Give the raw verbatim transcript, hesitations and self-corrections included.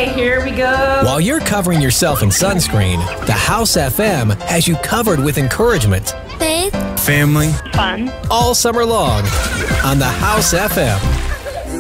Okay, here we go. While you're covering yourself in sunscreen, the House F M has you covered with encouragement. Faith. Family. Fun. All summer long on the House F M.